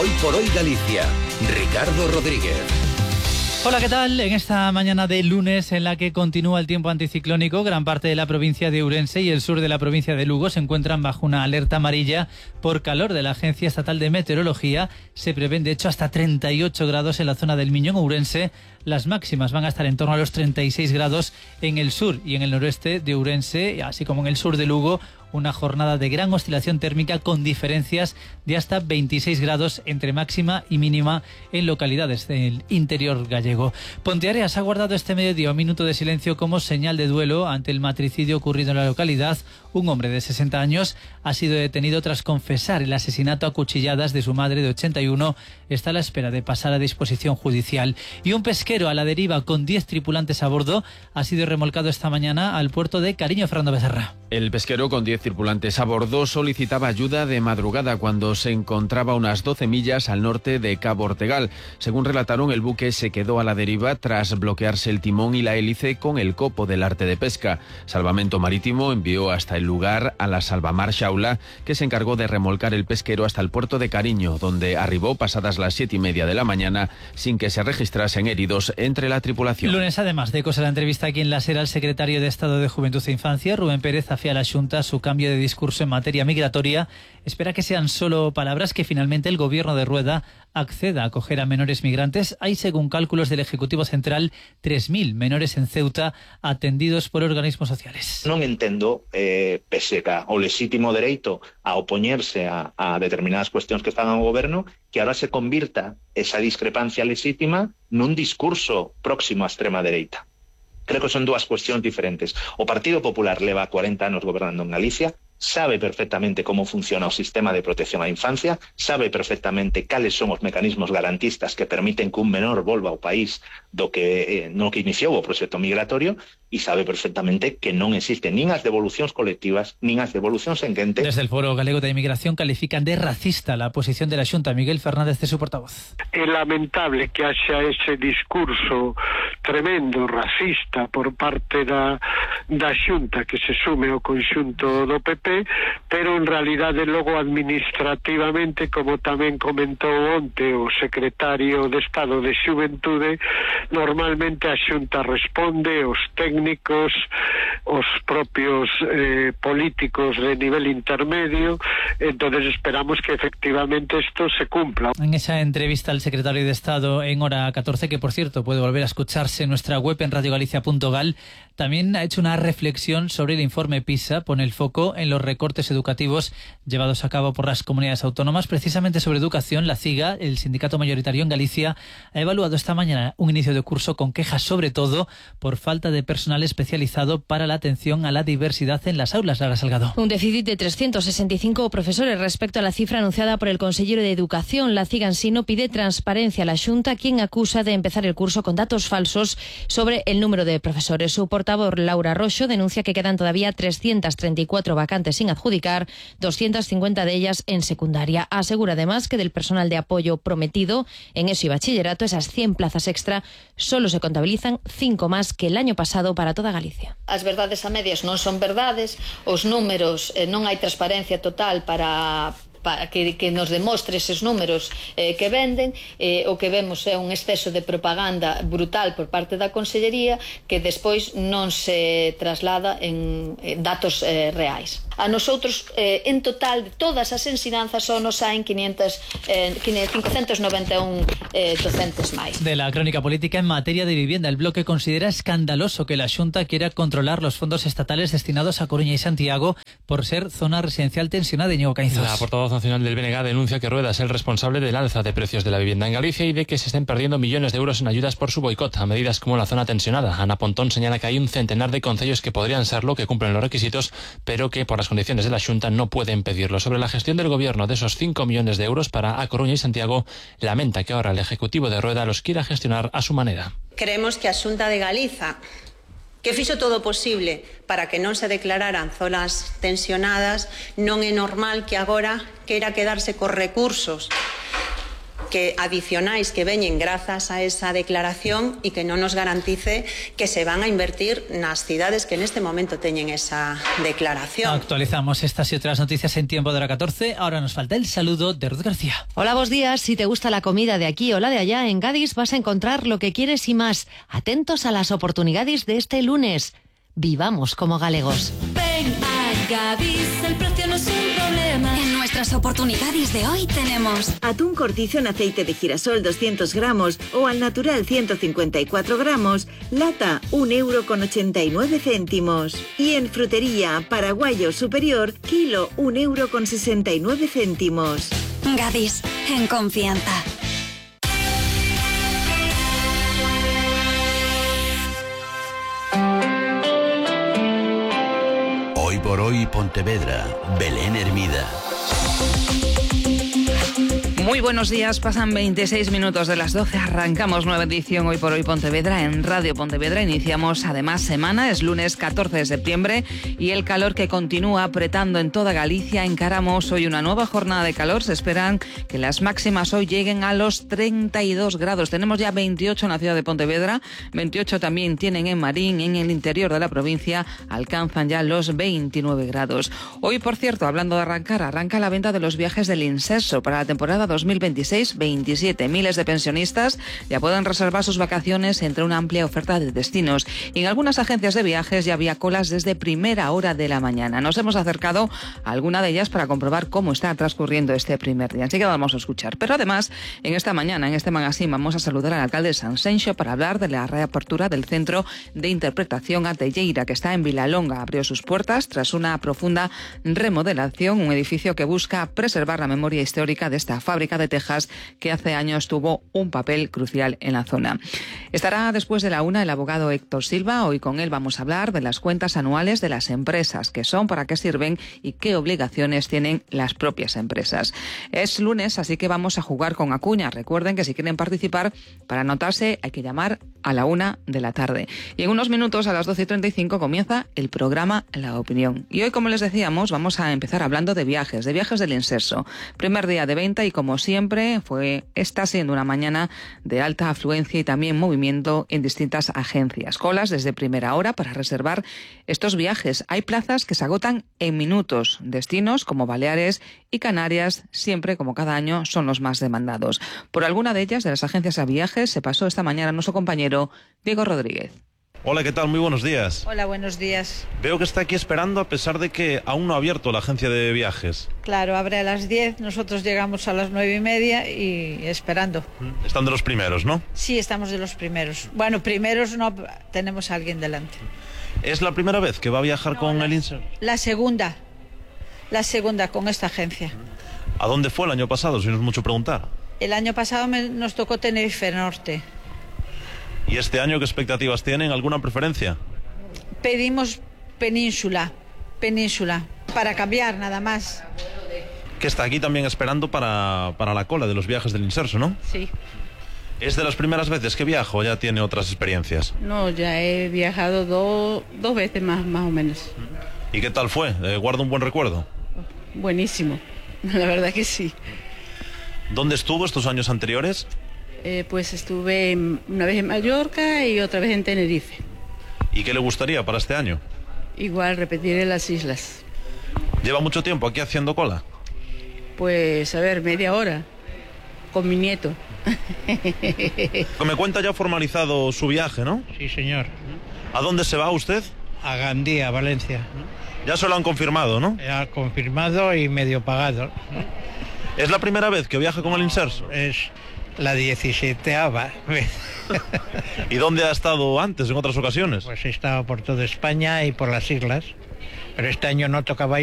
Hoy por hoy Galicia. Ricardo Rodríguez. Hola, ¿qué tal? En esta mañana de lunes en la que continúa el tiempo anticiclónico, gran parte de la provincia de Ourense y el sur de la provincia de Lugo se encuentran bajo una alerta amarilla por calor de la Agencia Estatal de Meteorología. Se prevén, de hecho, hasta 38 grados en la zona del Miño, en Ourense. Las máximas van a estar en torno a los 36 grados en el sur y en el noroeste de Ourense, así como en el sur de Lugo. Una jornada de gran oscilación térmica con diferencias de hasta 26 grados entre máxima y mínima en localidades del interior gallego. Ponteareas ha guardado este mediodía un minuto de silencio como señal de duelo ante el matricidio ocurrido en la localidad. Un hombre de 60 años ha sido detenido tras confesar el asesinato a cuchilladas de su madre de 81. Está a la espera de pasar a disposición judicial. Y un pesquero a la deriva con 10 tripulantes a bordo ha sido remolcado esta mañana al puerto de Cariño. Fernando Becerra. El pesquero con 10 tripulantes a bordo solicitaba ayuda de madrugada cuando se encontraba a unas 12 millas al norte de Cabo Ortegal. Según relataron, el buque se quedó a la deriva tras bloquearse el timón y la hélice con el copo del arte de pesca. Salvamento Marítimo envió hasta el lugar a la Salvamar Xaula, que se encargó de remolcar el pesquero hasta el puerto de Cariño, donde arribó pasadas las 7:30 de la mañana sin que se registrasen heridos entre la tripulación. Lunes, además de ecos en la entrevista aquí en La Sera, el secretario de Estado de Juventud e Infancia, Rubén Pérez, afía a la Xunta su cambio de discurso en materia migratoria. Espera que sean solo palabras, que finalmente el gobierno de Rueda acceda a acoger a menores migrantes. Hay, según cálculos del Ejecutivo Central, 3.000 menores en Ceuta atendidos por organismos sociales. Non entendo, pese ao lexítimo dereito a opoñerse a determinadas cuestións que están ao goberno, que ahora se convirta esa discrepancia lexítima nun discurso próximo á extrema dereita. Creo que son dúas cuestións diferentes. O Partido Popular leva 40 anos gobernando en Galicia, sabe perfectamente como funciona o sistema de protección á infancia, sabe perfectamente cales son os mecanismos garantistas que permiten que un menor volva ao país no que iniciou o proxecto migratorio, e sabe perfectamente que non existen nin as devolucións colectivas nin as devolucións en quente. Desde el Foro Galego de Inmigración califican de racista la posición de la Xunta. Miguel Fernández, de su portavoz. É lamentable que haxa ese discurso tremendo, racista, por parte da Xunta, que se sume ao conxunto do PP, pero en realidade logo administrativamente, como tamén comentou onte o secretario de Estado de Xuventude, normalmente a Xunta responde, os técnicos, os propios políticos de nivel intermedio. Entonces esperamos que efectivamente esto se cumpla. En esa entrevista al secretario de Estado en hora 14, que por cierto puede volver a escucharse en nuestra web en radiogalicia.gal, también ha hecho una reflexión sobre el informe PISA. Pone el foco en los recortes educativos llevados a cabo por las comunidades autónomas. Precisamente sobre educación, la CIGA, el sindicato mayoritario en Galicia, ha evaluado esta mañana un inicio de curso con quejas sobre todo por falta de personal especializado para la atención a la diversidad en las aulas. Lara Salgado. Un déficit de 365 profesores respecto a la cifra anunciada por el consejero de Educación. La CIGA en sí no pide transparencia a la Xunta, quien acusa de empezar el curso con datos falsos sobre el número de profesores. Su portavoz, Laura Roxo, denuncia que quedan todavía 334 vacantes sin adjudicar, 250 de ellas en secundaria. Asegura además que del personal de apoyo prometido en ESO y bachillerato, esas 100 plazas extra, solo se contabilizan 5 más que el año pasado para toda Galicia. As verdades a medias non son verdades, os números non hai transparencia total para que nos demostre eses números que venden. O que vemos é un exceso de propaganda brutal por parte da Consellería que despois non se traslada en datos reais. A nosotros, en total, de todas as ensinanzas, só nos saen 591 docentes máis. De la crónica política en materia de vivienda, el bloque considera escandaloso que la Xunta quiera controlar los fondos estatales destinados a Coruña y Santiago por ser zona residencial tensionada. Íñigo Caínzos. La portavoz nacional del BNG denuncia que Rueda es el responsable del alza de precios de la vivienda en Galicia y de que se estén perdiendo millones de euros en ayudas por su boicot a medidas como la zona tensionada. Ana Pontón señala que hay un centenar de concellos que podrían serlo, que cumplen los requisitos, pero que por las condiciones de la Xunta no pueden pedirlo. Sobre la gestión del gobierno de esos 5 millones de euros para A Coruña y Santiago, lamenta que ahora el Ejecutivo de Rueda los quiera gestionar a su manera. Creemos que a Xunta de Galiza, que fixo todo posible para que non se declararan zonas tensionadas, non é normal que agora queira quedarse cos recursos que adicionais que veñen grazas a esa declaración e que non nos garantice que se van a invertir nas cidades que neste momento teñen esa declaración. Actualizamos estas y otras noticias en tiempo de hora 14. Ahora nos falta el saludo de Ruth García. Hola, buenos días. Si te gusta la comida de aquí o la de allá, en Gadis vas a encontrar lo que quieres y más. Atentos a las oportunidades de este lunes. Vivamos como galegos. Ven a Gadis, el precio no es un problema. En nuestras oportunidades de hoy tenemos atún cortizo en aceite de girasol 200 gramos o al natural 154 gramos, lata 1,89 €. Y en frutería, paraguayo superior, kilo 1,69 €. Gadis, en confianza. Hoy por hoy Pontevedra, Belén Hermida. Muy buenos días, pasan 26 minutos de las 12, arrancamos nueva edición Hoy por Hoy Pontevedra en Radio Pontevedra. Iniciamos además semana, es lunes 14 de septiembre y el calor que continúa apretando en toda Galicia. Encaramos hoy una nueva jornada de calor, se esperan que las máximas hoy lleguen a los 32 grados. Tenemos ya 28 en la ciudad de Pontevedra, 28 también tienen en Marín, en el interior de la provincia alcanzan ya los 29 grados. Hoy, por cierto, hablando de arrancar, arranca la venta de los viajes del Inserso para la temporada 2026-27. Miles de pensionistas ya pueden reservar sus vacaciones entre una amplia oferta de destinos. Y en algunas agencias de viajes ya había colas desde primera hora de la mañana. Nos hemos acercado a alguna de ellas para comprobar cómo está transcurriendo este primer día. Así que vamos a escuchar. Pero además, en esta mañana, en este magazine, vamos a saludar al alcalde de Sanxenxo para hablar de la reapertura del Centro de Interpretación Atelleira, que está en Vilalonga. Abrió sus puertas tras una profunda remodelación, un edificio que busca preservar la memoria histórica de esta fábrica de Texas que hace años tuvo un papel crucial en la zona. Estará después de la 1 el abogado Héctor Silva. Hoy con él vamos a hablar de las cuentas anuales de las empresas, qué son, para qué sirven y qué obligaciones tienen las propias empresas. Es lunes, así que vamos a jugar con Acuña. Recuerden que si quieren participar, para anotarse hay que llamar a la 1 de la tarde. Y en unos minutos, a las 12:35, comienza el programa La Opinión. Y hoy, como les decíamos, vamos a empezar hablando de viajes del Inserso. Primer día de venta y, como siempre, está siendo una mañana de alta afluencia y también movimiento en distintas agencias. Colas desde primera hora para reservar estos viajes. Hay plazas que se agotan en minutos. Destinos como Baleares y Canarias, siempre, como cada año, son los más demandados. Por alguna de ellas, de las agencias a viajes, se pasó esta mañana nuestro compañero Diego Rodríguez. Hola, ¿qué tal? Muy buenos días. Hola, buenos días. Veo que está aquí esperando a pesar de que aún no ha abierto la agencia de viajes. Claro, abre a las 10, nosotros llegamos a las 9:30 y esperando. Están de los primeros, ¿no? Sí, estamos de los primeros. Bueno, primeros no, tenemos a alguien delante. ¿Es la primera vez que va a viajar con el Inserso? La segunda con esta agencia. ¿A dónde fue el año pasado, si no es mucho preguntar? El año pasado nos tocó Tenerife Norte. ¿Y este año qué expectativas tienen? ¿Alguna preferencia? Pedimos Península, para cambiar nada más. Que está aquí también esperando para la cola de los viajes del Inserso, ¿no? Sí. ¿Es de las primeras veces que viajo o ya tiene otras experiencias? No, ya he viajado dos veces más o menos. ¿Y qué tal fue? ¿Guarda un buen recuerdo? Buenísimo, la verdad que sí. ¿Dónde estuvo estos años anteriores? Pues estuve una vez en Mallorca y otra vez en Tenerife. ¿Y qué le gustaría para este año? Igual, repetir en las islas. ¿Lleva mucho tiempo aquí haciendo cola? Pues, a ver, media hora, con mi nieto. Me cuenta, ya formalizado su viaje, ¿no? Sí, señor. ¿A dónde se va usted? A Gandía, Valencia. Ya se lo han confirmado, ¿no? Ya confirmado y medio pagado. ¿Es la primera vez que viaja con el Inserso? Es la 17ª vez. ¿Y dónde ha estado antes, en otras ocasiones? Pues he estado por toda España y por las islas, pero este año no tocaba